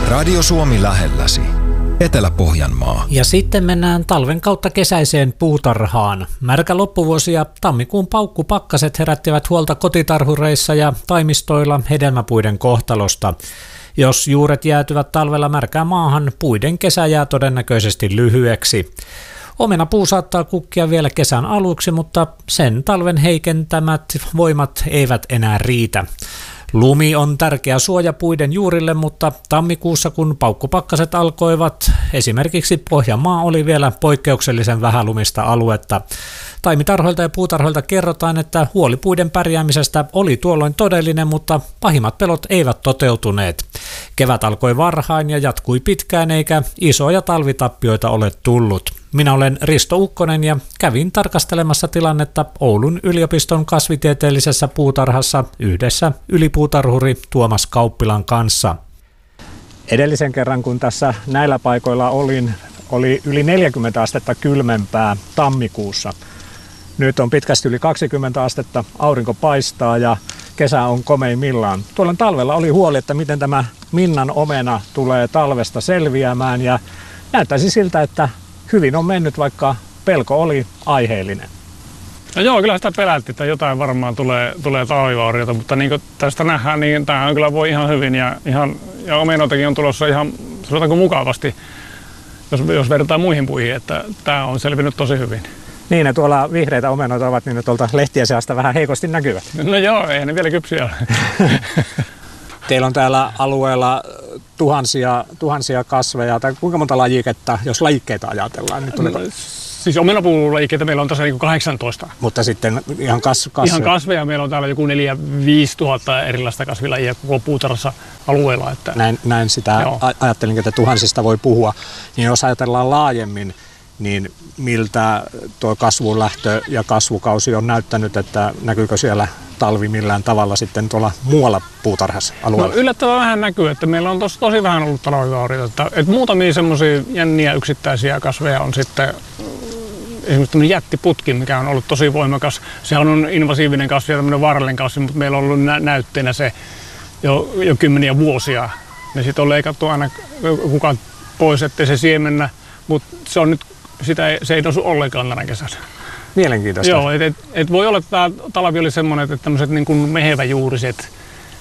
Radio Suomi lähelläsi. Etelä-Pohjanmaa. Ja sitten mennään talven kautta kesäiseen puutarhaan. Märkä loppuvuosi ja tammikuun paukkupakkaset herättivät huolta kotitarhureissa ja taimistoilla hedelmäpuiden kohtalosta. Jos juuret jäätyvät talvella märkään maahan, puiden kesä jää todennäköisesti lyhyeksi. Omenapuu saattaa kukkia vielä kesän aluksi, mutta sen talven heikentämät voimat eivät enää riitä. Lumi on tärkeä suoja puiden juurille, mutta tammikuussa kun paukkupakkaset alkoivat, esimerkiksi Pohjanmaa oli vielä poikkeuksellisen vähälumista aluetta. Taimitarhoilta ja puutarhoilta kerrotaan, että huoli puiden pärjäämisestä oli tuolloin todellinen, mutta pahimmat pelot eivät toteutuneet. Kevät alkoi varhain ja jatkui pitkään, eikä isoja talvitappioita ole tullut. Minä olen Risto Ukkonen ja kävin tarkastelemassa tilannetta Oulun yliopiston kasvitieteellisessä puutarhassa yhdessä ylipuutarhuri Tuomas Kauppilan kanssa. Edellisen kerran, kun tässä näillä paikoilla olin, oli yli 40 astetta kylmempää tammikuussa. Nyt on pitkästi yli 20 astetta, aurinko paistaa ja kesä on komeimmillaan. Tuolla talvella oli huoli, että miten tämä Minnan omena tulee talvesta selviämään ja näyttäisi siltä, että hyvin on mennyt, vaikka pelko oli aiheellinen. No joo, kyllä sitä pelättiin, että jotain varmaan tulee talvivauriota, mutta niin kuin tästä nähdään, niin tämä kyllä voi ihan hyvin ja omenoitakin on tulossa ihan, sanotaanko mukavasti, jos verrataan muihin puihin, että tämä on selvinnyt tosi hyvin. Niin, ja tuolla vihreitä omenoita ovat, niin ne tuolta lehtien seasta vähän heikosti näkyvät. No joo, eihän ne vielä kypsiä ole. Teillä on täällä alueella tuhansia kasveja, tai kuinka monta lajiketta, jos lajikkeita ajatellaan? Nyt siis omenapuulajikkeita meillä on tässä niin 18. Mutta sitten ihan Ihan kasveja meillä on täällä joku 4-5 tuhatta erilaista kasvilajia koko puutarhassa alueella. Että näin sitä ajattelin, että tuhansista voi puhua. Niin jos ajatellaan laajemmin, niin miltä tuo kasvunlähtö ja kasvukausi on näyttänyt, että näkyykö siellä talvi millään tavalla sitten tuolla muualla puutarhassa alueella? No yllättävän vähän näkyy, että meillä on tosi vähän ollut talvivaurioita. Että muutamia semmoisia jänniä yksittäisiä kasveja on sitten esimerkiksi tämmöinen jättiputki, mikä on ollut tosi voimakas. Sehän on invasiivinen kasvi ja tämmöinen vaarallinen kasvi, mutta meillä on ollut näytteenä se jo kymmeniä vuosia. Ne sitten on leikattu aina kukaan pois, ettei se siemennä, mutta se on nyt se ei nousu ollenkaan tänä kesänä. Mielenkiintoista. Joo, et voi olla, että tämä talvi oli semmoinen, että tämmöiset niin kuin meheväjuuriset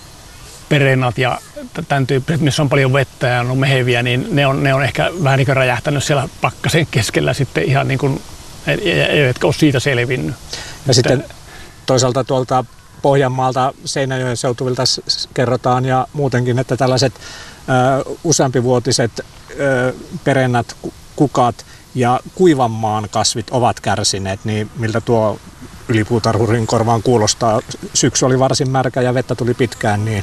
perennat ja tämän tyyppiset, missä on paljon vettä ja on meheviä, niin ne on ehkä vähän niin kuin räjähtänyt siellä pakkasen keskellä sitten ihan niin kuin, eivätkä ole siitä selvinnyt. Ja sitten toisaalta tuolta Pohjanmaalta Seinäjoen seutuvilta kerrotaan ja muutenkin, että tällaiset useampivuotiset perennat, kukat ja kuivan maan kasvit ovat kärsineet, niin miltä tuo ylipuutarhurin korvaan kuulostaa? Syksy oli varsin märkä ja vettä tuli pitkään, niin...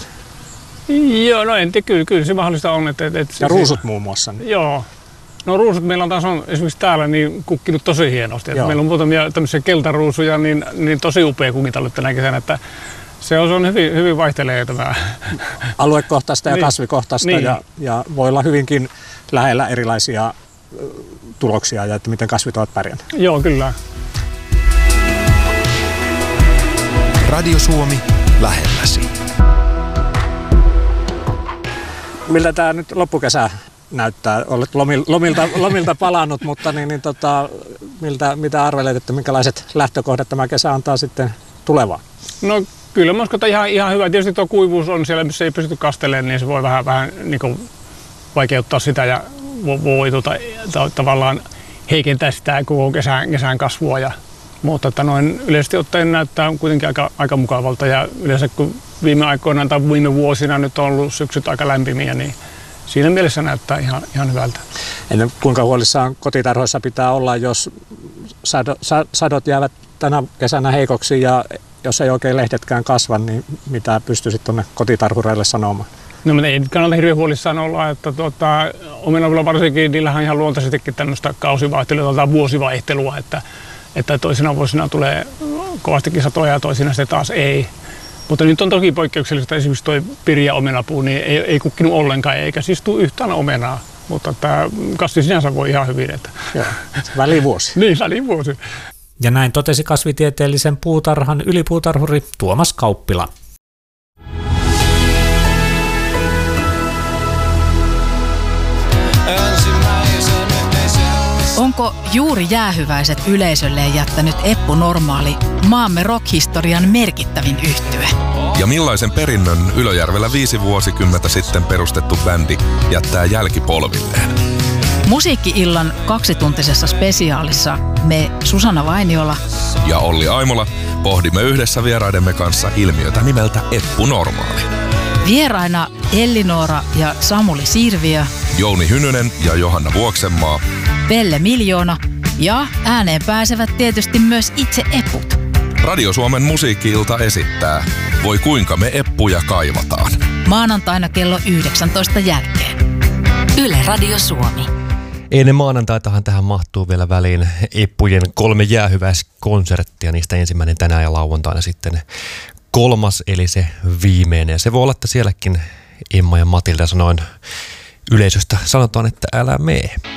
Joo, no en tiedä, kyllä se mahdollista on. Ja ruusut muun muassa. Niin. Joo. No ruusut meillä on taas esimerkiksi täällä niin kukkinut tosi hienosti. Meillä on muutamia tämmöisiä keltaruusuja, niin tosi upea kukita ollut tänä kesänä, että se on hyvin vaihtelee tämä. Aluekohtaista ja kasvikohtaista ja voi olla hyvinkin lähellä erilaisia tuloksia ja että miten kasvit ovat pärjänneet. Joo, kyllä. Radio Suomi lähelläsi. Miltä tämä nyt loppukesä näyttää? Olet lomilta palannut, mutta mitä arvelet, että minkälaiset lähtökohdat tämä kesä antaa sitten tulevaan? No kyllä mä uskon, että ihan hyvä. Tietysti tuo kuivuus on siellä, missä ei pysty kastelemaan, niin se voi vähän niin kuin vaikeuttaa sitä ja voi tavallaan heikentää sitä koko kesän kasvua. Mutta että noin yleisesti ottaen näyttää kuitenkin aika mukavalta ja yleensä kun viime aikoina tai viime vuosina nyt on ollut syksyt aika lämpimiä, niin siinä mielessä näyttää ihan hyvältä. Ennen kuinka huolissaan kotitarhoissa pitää olla, jos sadot jäävät tänä kesänä heikoksi ja jos ei oikein lehdetkään kasva, niin mitä pystyisit tuonne kotitarhureille sanomaan? No mutta ei nyt kannata hirveän huolissaan olla, että omenapuilla varsinkin, niillähän on ihan luontaisestikin tämmöistä kausivaihtelua tai vuosivaihtelua, että toisina vuosina tulee kovastikin satoja ja toisina sitten taas ei. Mutta nyt on toki poikkeuksellista, esimerkiksi tuo pirja omenapuu, niin ei kukkinut ollenkaan eikä siis tule yhtään omenaa. Mutta tämä kasvi sinänsä voi ihan hyvin. Joo, välivuosi. Niin, välivuosi. Ja näin totesi kasvitieteellisen puutarhan ylipuutarhuri Tuomas Kauppila. Onko juuri jäähyväiset yleisölleen jättänyt Eppu Normaali maamme rock-historian merkittävin yhtye? Ja millaisen perinnön Ylöjärvellä 5 vuosikymmentä sitten perustettu bändi jättää jälkipolvilleen? Musiikki-illan 2-tuntisessa spesiaalissa me Susanna Vainiola ja Olli Aimola pohdimme yhdessä vieraidemme kanssa ilmiötä nimeltä Eppu Normaali. Vieraina Elli-Noora ja Samuli Sirviö, Jouni Hynynen ja Johanna Vuoksenmaa, Pelle Miljoona ja ääneen pääsevät tietysti myös itse eput. Radio Suomen musiikki-ilta esittää Voi kuinka me eppuja kaivataan. Maanantaina kello 19 jälkeen. Yle Radio Suomi. Ennen maanantaitahan tähän mahtuu vielä väliin Eppujen 3 jäähyväiskonserttia. Niistä ensimmäinen tänään ja lauantaina sitten 3. eli se viimeinen. Ja se voi olla, että sielläkin Emma ja Matilda sanoin yleisöstä sanotaan, että älä mee.